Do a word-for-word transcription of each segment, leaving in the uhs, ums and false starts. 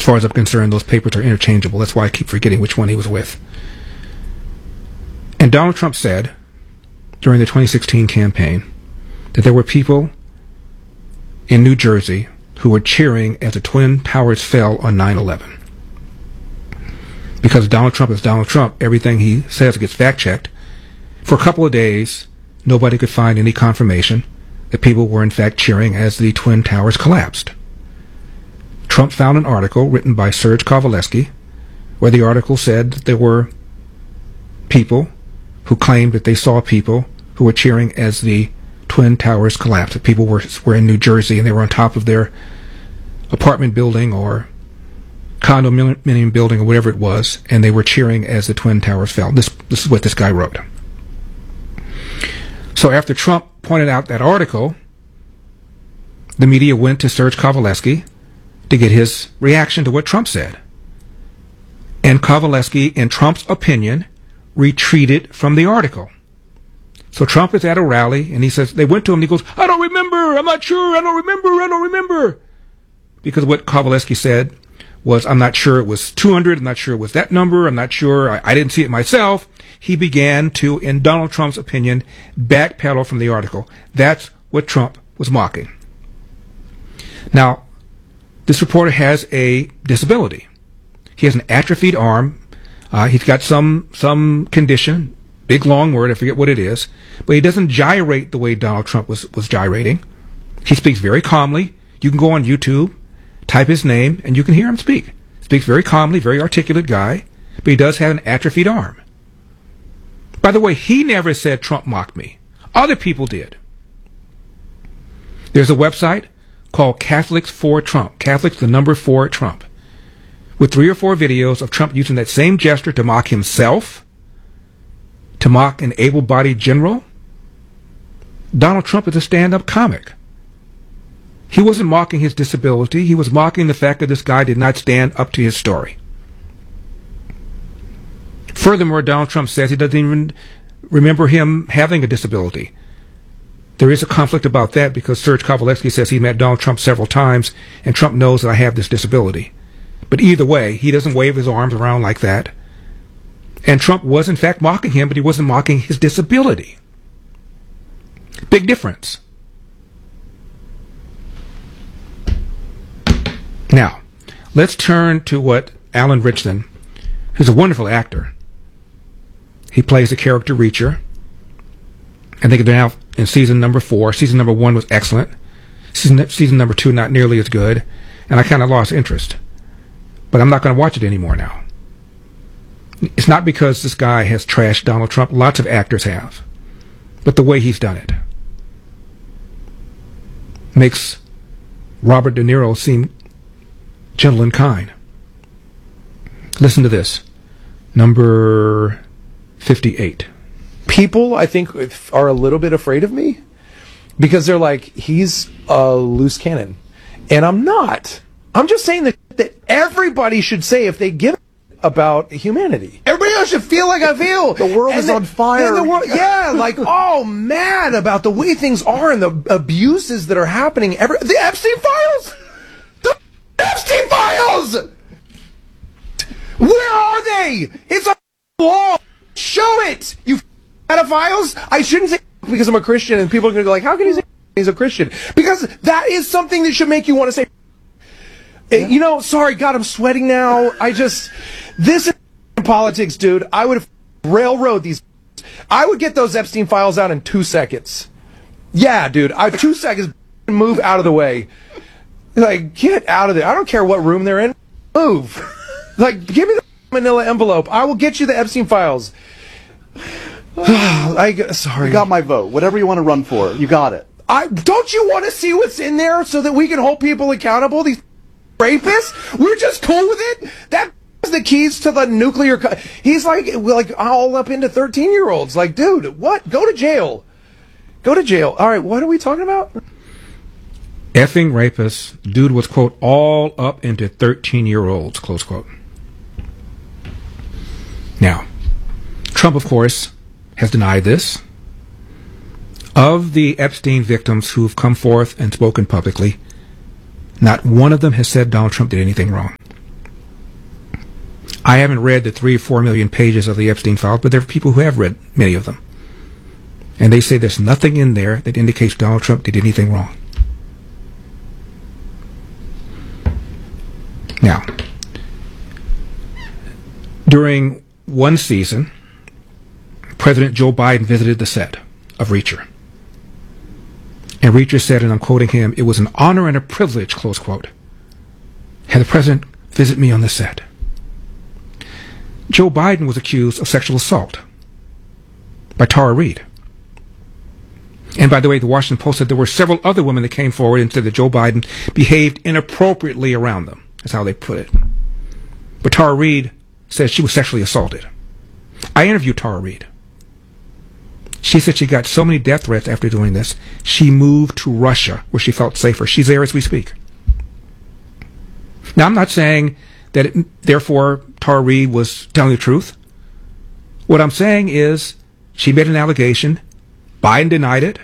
far as I'm concerned, those papers are interchangeable. That's why I keep forgetting which one he was with. And Donald Trump said during the twenty sixteen campaign that there were people in New Jersey who were cheering as the Twin Towers fell on nine eleven. Because Donald Trump is Donald Trump, everything he says gets fact-checked. For a couple of days, nobody could find any confirmation that people were in fact cheering as the Twin Towers collapsed. Trump found an article written by Serge Kovaleski where the article said that there were people who claimed that they saw people who were cheering as the Twin Towers collapsed. That people were, were in New Jersey and they were on top of their apartment building or condominium building or whatever it was, and they were cheering as the Twin Towers fell. This, this is what this guy wrote. So after Trump pointed out that article, the media went to Serge Kovaleski to get his reaction to what Trump said. And Kovaleski, in Trump's opinion, retreated from the article. So Trump is at a rally, and he says, they went to him, and he goes, I don't remember, I'm not sure, I don't remember, I don't remember. Because what Kovaleski said was, I'm not sure it was two hundred, I'm not sure it was that number, I'm not sure, I, I didn't see it myself. He began to, in Donald Trump's opinion, backpedal from the article. That's what Trump was mocking. Now, this reporter has a disability. He has an atrophied arm. Uh, he's got some some condition, big long word, I forget what it is, but he doesn't gyrate the way Donald Trump was, was gyrating. He speaks very calmly. You can go on YouTube, type his name, and you can hear him speak. Speaks very calmly, very articulate guy, but he does have an atrophied arm. By the way, he never said Trump mocked me. Other people did. There's a website called Catholics for Trump. Catholics, the number four Trump. With three or four videos of Trump using that same gesture to mock himself, to mock an able-bodied general. Donald Trump is a stand-up comic. He wasn't mocking his disability. He was mocking the fact that this guy did not stand up to his story. Furthermore, Donald Trump says he doesn't even remember him having a disability. There is a conflict about that because Serge Kovaleski says he met Donald Trump several times, and Trump knows that I have this disability. But either way, he doesn't wave his arms around like that. And Trump was, in fact, mocking him, but he wasn't mocking his disability. Big difference. Now, let's turn to what Alan Ritchson, who's a wonderful actor, he plays the character Reacher. I think they're now in season number four. Season number one was excellent. Season, season number two, not nearly as good. And I kind of lost interest. But I'm not going to watch it anymore now. It's not because this guy has trashed Donald Trump. Lots of actors have. But the way he's done it makes Robert De Niro seem gentle and kind. Listen to this. Number fifty-eight. People, I think, are a little bit afraid of me because they're like, he's a loose cannon. And I'm not. I'm just saying that, that everybody should say if they give a about humanity. Everybody else should feel like I feel. The world and is the, on fire. The world, yeah, like, oh, mad about the way things are and the abuses that are happening. Every, the Epstein files! The Epstein files! Where are they? It's on the wall. Show it, you pedophiles. I shouldn't say because I'm a Christian and people are going to go like, how can he say he's a Christian? Because that is something that should make you want to say, yeah. You know, sorry, God, I'm sweating now. I just, this is politics, dude. I would have railroad these. I would get those Epstein files out in two seconds. Yeah, dude, I two seconds, move out of the way. Like, get out of there. I don't care what room they're in. Move. Like, give me the manila envelope. I will get you the Epstein files. I, sorry. You got my vote. Whatever you want to run for, you got it. I don't you want to see what's in there so that we can hold people accountable? These rapists? We're just cool with it? That is the keys to the nuclear... Co- He's like, like all up into thirteen-year-olds. Like, dude, what? Go to jail. Go to jail. All right, what are we talking about? Effing rapists. Dude was, quote, all up into thirteen-year-olds, close quote. Now, Trump, of course, has denied this. Of the Epstein victims who've come forth and spoken publicly, not one of them has said Donald Trump did anything wrong. I haven't read the three or four million pages of the Epstein files, but there are people who have read many of them. And they say there's nothing in there that indicates Donald Trump did anything wrong. Now, during one season, President Joe Biden visited the set of Reacher. And Reacher said, and I'm quoting him, "It was an honor and a privilege," close quote, had the president visit me on the set. Joe Biden was accused of sexual assault by Tara Reid. And by the way, the Washington Post said there were several other women that came forward and said that Joe Biden behaved inappropriately around them. That's how they put it. But Tara Reid says she was sexually assaulted. I interviewed Tara Reid. She said she got so many death threats after doing this, she moved to Russia where she felt safer. She's there as we speak. Now, I'm not saying that it, therefore Tara Reid was telling the truth. What I'm saying is she made an allegation. Biden denied it.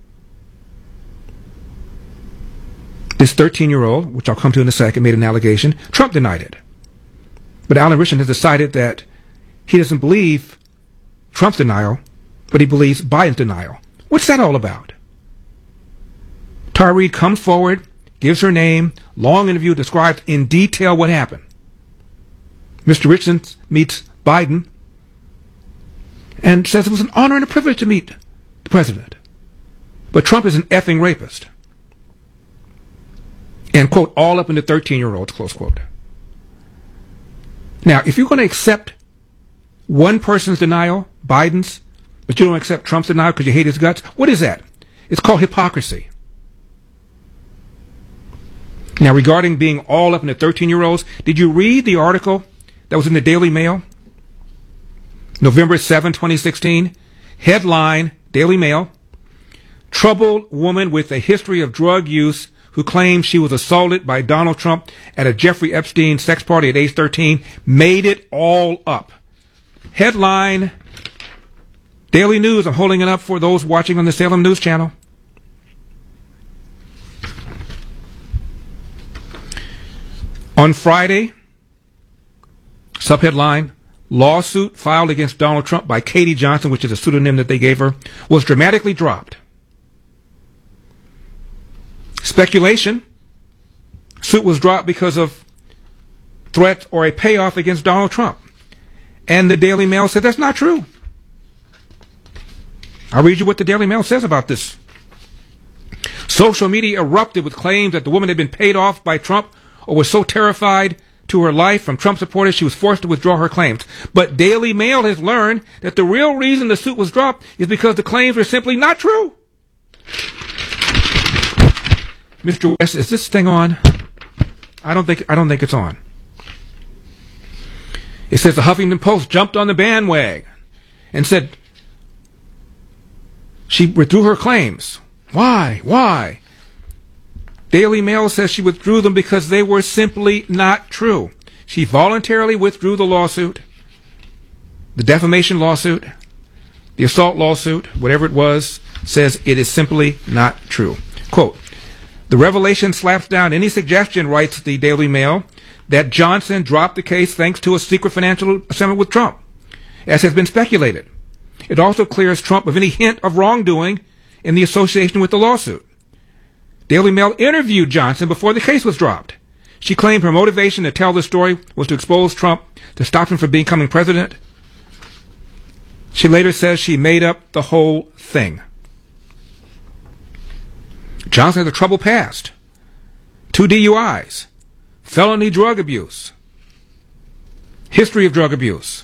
This thirteen-year-old, which I'll come to in a second, made an allegation. Trump denied it. But Alan Richardson has decided that he doesn't believe Trump's denial, but he believes Biden's denial. What's that all about? Tara Reid comes forward, gives her name, long interview, describes in detail what happened. Mister Richardson meets Biden and says it was an honor and a privilege to meet the president. But Trump is an effing rapist. And, quote, all up into thirteen-year-olds, close quote. Now, if you're going to accept one person's denial, Biden's, but you don't accept Trump's denial because you hate his guts, what is that? It's called hypocrisy. Now, regarding being all up into thirteen-year-olds, did you read the article that was in the Daily Mail? November seventh, twenty sixteen. Headline, Daily Mail. Troubled woman with a history of drug use who claims she was assaulted by Donald Trump at a Jeffrey Epstein sex party at age thirteen, made it all up. Headline, Daily News. I'm holding it up for those watching on the Salem News Channel. On Friday, subheadline, lawsuit filed against Donald Trump by Katie Johnson, which is a pseudonym that they gave her, was dramatically dropped. Speculation, suit was dropped because of threats or a payoff against Donald Trump. And the Daily Mail said that's not true. I'll read you what the Daily Mail says about this. Social media erupted with claims that the woman had been paid off by Trump or was so terrified to her life from Trump supporters she was forced to withdraw her claims. But Daily Mail has learned that the real reason the suit was dropped is because the claims were simply not true. Mister West, is this thing on? I don't think I don't think it's on. It says the Huffington Post jumped on the bandwagon and said she withdrew her claims. Why? Why? Daily Mail says she withdrew them because they were simply not true. She voluntarily withdrew the lawsuit, the defamation lawsuit, the assault lawsuit, whatever it was, says it is simply not true. Quote, the revelation slaps down any suggestion, writes the Daily Mail, that Johnson dropped the case thanks to a secret financial settlement with Trump, as has been speculated. It also clears Trump of any hint of wrongdoing in the association with the lawsuit. Daily Mail interviewed Johnson before the case was dropped. She claimed her motivation to tell the story was to expose Trump, to stop him from becoming president. She later says she made up the whole thing. Johnson has a troubled past. Two D U Is. Felony drug abuse. History of drug abuse.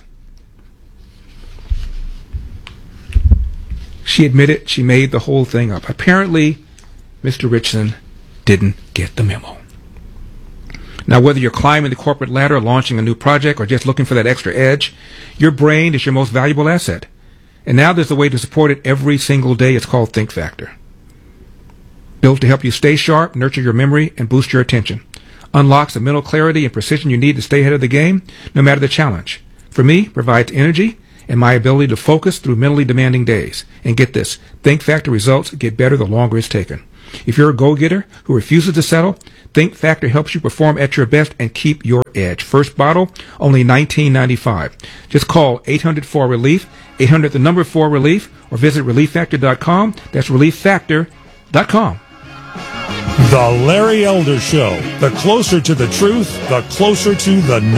She admitted she made the whole thing up. Apparently, Mister Richardson didn't get the memo. Now, whether you're climbing the corporate ladder, launching a new project, or just looking for that extra edge, your brain is your most valuable asset. And now there's a way to support it every single day. It's called Think Factor. Built to help you stay sharp, nurture your memory, and boost your attention. Unlocks the mental clarity and precision you need to stay ahead of the game, no matter the challenge. For me, provides energy and my ability to focus through mentally demanding days. And get this, Think Factor results get better the longer it's taken. If you're a go-getter who refuses to settle, Think Factor helps you perform at your best and keep your edge. First bottle, only nineteen ninety-five. Just call eight hundred four relief, eight hundred the number four relief, or visit relief factor dot com. That's relief factor dot com. The Larry Elder Show. The closer to the truth, the closer to the